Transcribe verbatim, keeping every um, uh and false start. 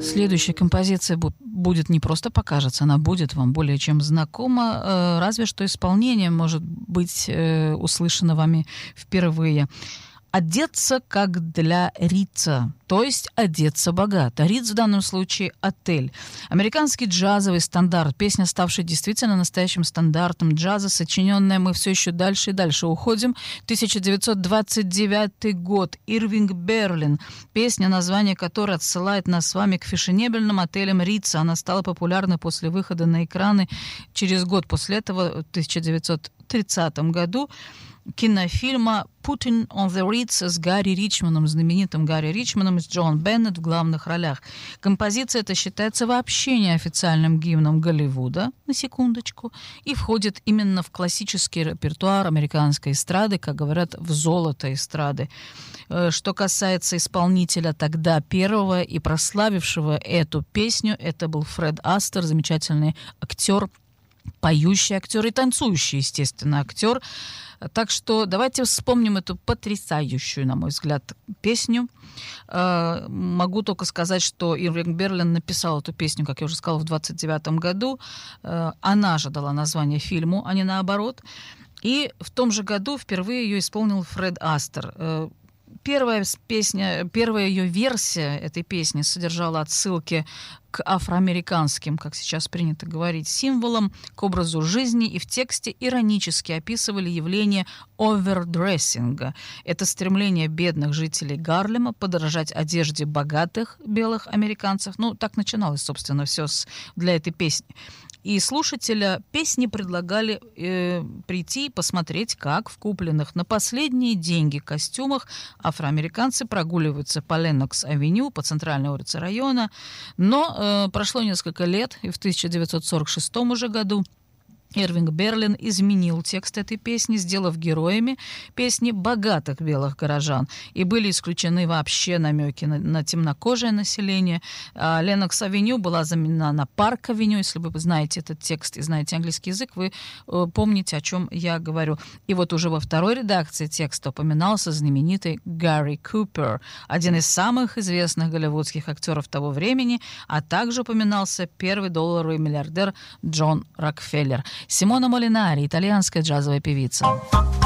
Следующая композиция будет не просто покажется, она будет вам более чем знакома, разве что исполнение может быть услышано вами впервые. «Одеться как для Рица», то есть одеться богато. Риц в данном случае отель. Американский джазовый стандарт, песня, ставшая действительно настоящим стандартом джаза, сочиненная, мы все еще дальше и дальше уходим. тысяча девятьсот двадцать девятый год, Ирвинг Берлин, песня, название которой отсылает нас с вами к фешенебельным отелям Рица. Она стала популярной после выхода на экраны через год после этого, в тысяча девятьсот тридцатом году, кинофильма «Putting on the Ritz» с Гарри Ричмоном, знаменитым Гарри Ричмоном, с Джон Беннет в главных ролях. Композиция эта считается вообще неофициальным гимном Голливуда, на секундочку, и входит именно в классический репертуар американской эстрады, как говорят, в золото эстрады. Что касается исполнителя тогда первого и прославившего эту песню, это был Фред Астер, замечательный актер, поющий актер и танцующий, естественно, актер. Так что давайте вспомним эту потрясающую, на мой взгляд, песню. Э, могу только сказать, что Ирвинг Берлин написал эту песню, как я уже сказала, в двадцать девятом году. Э, она же дала название фильму, а не наоборот. И в том же году впервые ее исполнил Фред Астер. Э, Первая песня, первая ее версия этой песни содержала отсылки к афроамериканским, как сейчас принято говорить, символам, к образу жизни, и в тексте иронически описывали явление овердрессинга. Это стремление бедных жителей Гарлема подражать одежде богатых белых американцев. Ну, так начиналось, собственно, все для этой песни. И слушателя песни предлагали э, прийти и посмотреть, как в купленных на последние деньги костюмах афроамериканцы прогуливаются по Леннокс-авеню, по центральной улице района. Но э, прошло несколько лет, и в тысяча девятьсот сорок шестом уже году Ирвинг Берлин изменил текст этой песни, сделав героями песни богатых белых горожан. И были исключены вообще намеки на, на темнокожее население. А Леннокс-авеню была заменена на Парк-авеню. Если вы знаете этот текст и знаете английский язык, вы э, помните, о чем я говорю. И вот уже во второй редакции текста упоминался знаменитый Гарри Купер, один из самых известных голливудских актеров того времени, а также упоминался первый долларовый миллиардер Джон Рокфеллер. Симона Молинари, итальянская джазовая певица.